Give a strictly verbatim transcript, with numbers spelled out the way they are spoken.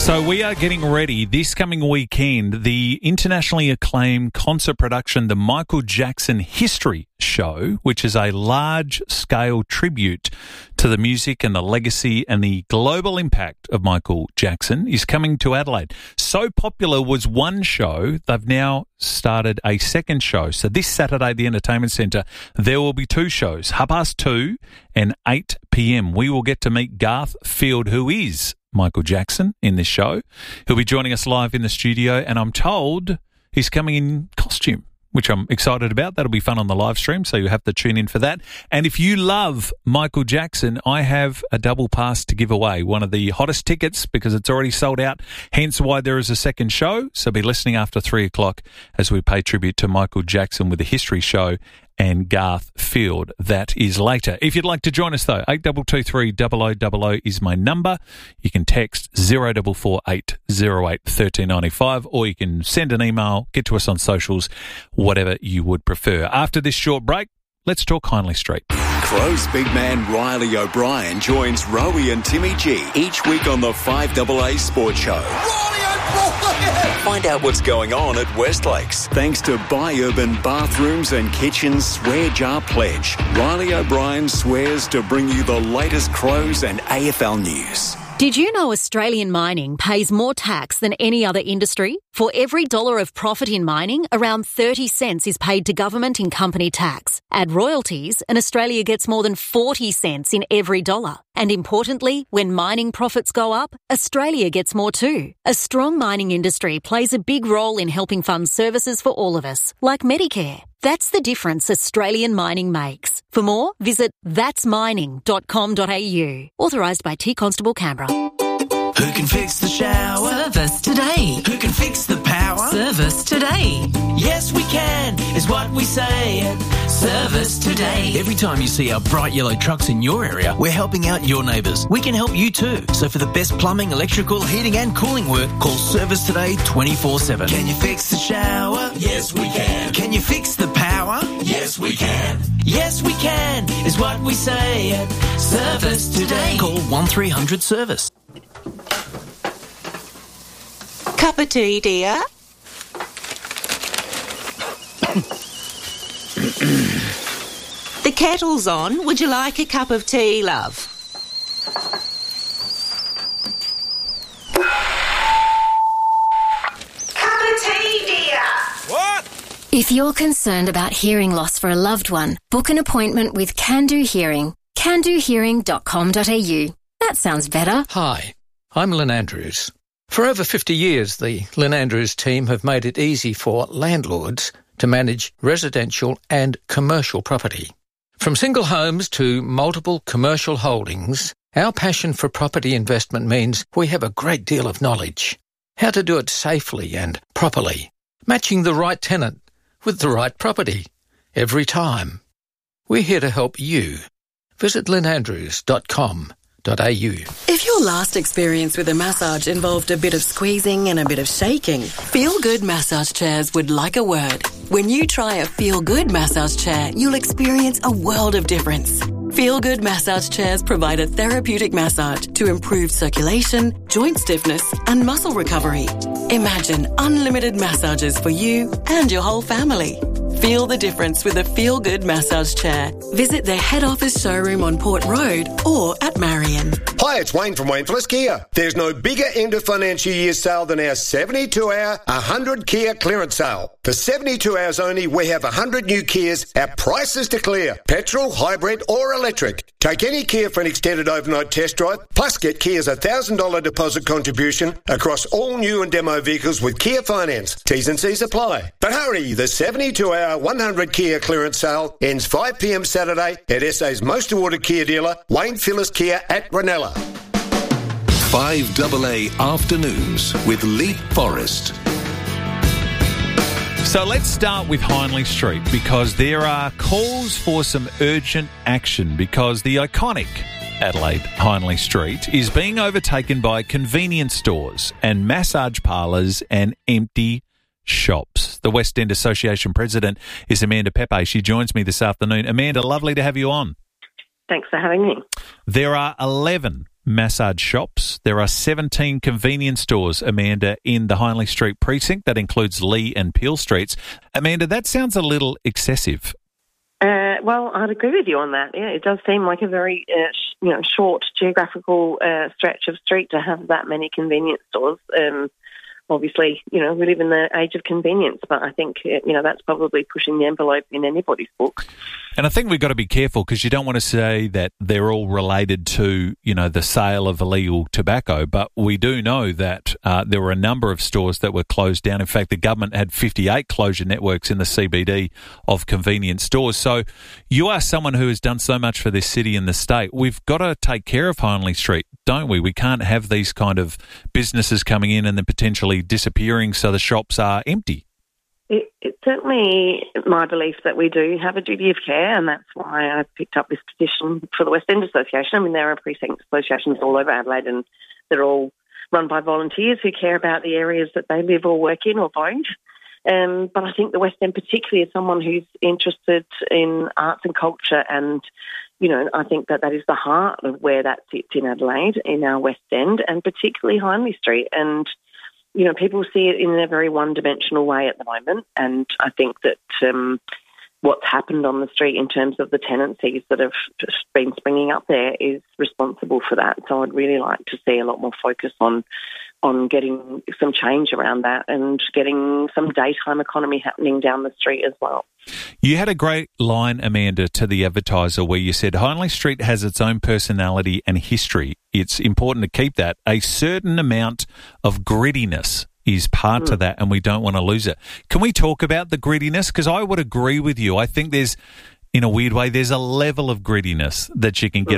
So we are getting ready this coming weekend, the internationally acclaimed concert production, the Michael Jackson History Show, which is a large-scale tribute to the music and the legacy and the global impact of Michael Jackson, is coming to Adelaide. So popular was one show, they've now started a second show. So this Saturday at the Entertainment Centre, there will be two shows, half past two and eight p.m. We will get to meet Garth Field, who is Michael Jackson, in this show. He'll be joining us live in the studio, and I'm told he's coming in costume, which I'm excited about. That'll be fun on the live stream, so you have to tune in for that. And if you love Michael Jackson, I have a double pass to give away, one of the hottest tickets because it's already sold out, hence why there is a second show. So be listening after three o'clock as we pay tribute to Michael Jackson with the History Show and Garth Field. That is later. If you'd like to join us, though, eight two two three, zero zero zero zero is my number. You can text zero four four eight zero eight one three nine five, or you can send an email, get to us on socials, whatever you would prefer. After this short break, let's talk Hindley Street. Crows big man Riley O'Brien joins Rowie and Timmy G each week on the five A A Sports Show. Riley O'Brien! Find out what's going on at Westlakes. Thanks to Buy Urban Bathrooms and Kitchens Swear Jar Pledge. Riley O'Brien swears to bring you the latest Crows and A F L news. Did you know Australian mining pays more tax than any other industry? For every dollar of profit in mining, around thirty cents is paid to government in company tax. Add royalties, and Australia gets more than forty cents in every dollar. And importantly, when mining profits go up, Australia gets more too. A strong mining industry plays a big role in helping fund services for all of us, like Medicare. That's the difference Australian mining makes. For more, visit thats mining dot com dot a u. Authorised by T Constable Canberra. Who can fix the shower? Service today. Who can fix the power? Service today. Yes, we can, is what we say at Service Today. Every time you see our bright yellow trucks in your area, we're helping out your neighbours. We can help you too. So for the best plumbing, electrical, heating and cooling work, call Service Today twenty-four seven. Can you fix the shower? Yes, we can. Can you fix the power? Yes, we can. Yes, we can, is what we say at Service Today. Call one three hundred service. Cup of tea, dear? The kettle's on. Would you like a cup of tea, love? Cup of tea, dear. What? If you're concerned about hearing loss for a loved one, book an appointment with Can Do Hearing. can do hearing dot com dot a u. That sounds better. Hi, I'm Lynn Andrews. For over fifty years, the Lynn Andrews team have made it easy for landlords to manage residential and commercial property. From single homes to multiple commercial holdings, our passion for property investment means we have a great deal of knowledge. How to do it safely and properly, matching the right tenant with the right property every time. We're here to help you. Visit lynn andrews dot com. If your last experience with a massage involved a bit of squeezing and a bit of shaking, Feel Good Massage Chairs would like a word. When you try a Feel Good massage chair, you'll experience a world of difference. Feel Good Massage Chairs provide a therapeutic massage to improve circulation, joint stiffness and muscle recovery. Imagine unlimited massages for you and your whole family. Feel the difference with a Feel Good massage chair. Visit their head office showroom on Port Road or at Marion. Hi, it's Wayne from Wayne Phillips Kia. There's no bigger end of financial year sale than our seventy-two hour one hundred Kia clearance sale. For seventy-two hours only, we have one hundred new Kias at prices to clear. Petrol, hybrid or electric. Take any Kia for an extended overnight test drive, plus get Kia's one thousand dollars deposit contribution across all new and demo vehicles with Kia Finance. T's and C's apply. But hurry, the seventy-two hour one hundred Kia clearance sale ends five p.m. Saturday at S A's most awarded Kia dealer, Wayne Phillips Kia at Ranella. five A A Afternoons with Leap Forest. So let's start with Hindley Street because there are calls for some urgent action because the iconic Adelaide Hindley Street is being overtaken by convenience stores and massage parlours and empty shops. The West End Association President is Amanda Pepe. She joins me this afternoon. Amanda, lovely to have you on. Thanks for having me. There are eleven massage shops. There are seventeen convenience stores, Amanda, in the Hindley Street precinct. That includes Lee and Peel Streets. Amanda, that sounds a little excessive. Uh, well, I'd agree with you on that. Yeah, it does seem like a very uh, sh- you know, short geographical uh, stretch of street to have that many convenience stores. Um, obviously, you know, we live in the age of convenience, but I think, you know, that's probably pushing the envelope in anybody's book. And I think we've got to be careful because you don't want to say that they're all related to, you know, the sale of illegal tobacco. But we do know that uh, there were a number of stores that were closed down. In fact, the government had fifty-eight closure networks in the C B D of convenience stores. So you are someone who has done so much for this city and the state. We've got to take care of Hindley Street, don't we? We can't have these kind of businesses coming in and then potentially disappearing so the shops are empty. It, it's certainly my belief that we do have a duty of care, and that's why I picked up this petition for the West End Association. I mean, there are precinct associations all over Adelaide, and they're all run by volunteers who care about the areas that they live or work in or both. Um, but I think the West End particularly is someone who's interested in arts and culture, and, you know, I think that that is the heart of where that sits in Adelaide, in our West End, and particularly Hindley Street. And you know, people see it in a very one-dimensional way at the moment, and I think that um, what's happened on the street in terms of the tenancies that have just been springing up there is responsible for that. So I'd really like to see a lot more focus on on getting some change around that and getting some daytime economy happening down the street as well. You had a great line, Amanda, to the Advertiser where you said Hindley Street has its own personality and history. It's important to keep that. A certain amount of grittiness is part mm. of that, and we don't want to lose it. Can we talk about the grittiness? Because I would agree with you. I think there's, in a weird way, there's a level of grittiness that you can get